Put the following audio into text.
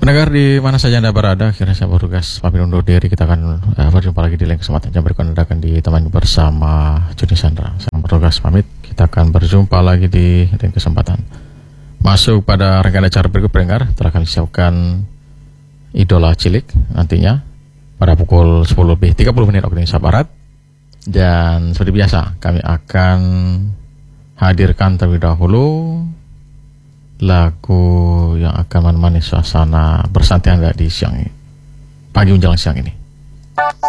Pendengar di mana saja Anda berada, akhirnya saya bertugas pamit undur diri. Kita akan berjumpa lagi di lain kesempatan yang berikut. Anda akan ditemani bersama Joni Sandra. Saya bertugas pamit. Kita akan berjumpa lagi di lain kesempatan. Masuk pada rangkaian acara berikut, pendengar, telah kami siapkan Idola Cilik nantinya pada pukul 10:30 waktu Indonesia Barat. Dan seperti biasa, kami akan hadirkan terlebih dahulu lagu yang akan menemani suasana bersantai Anda di siang ini, pagi menjelang siang ini.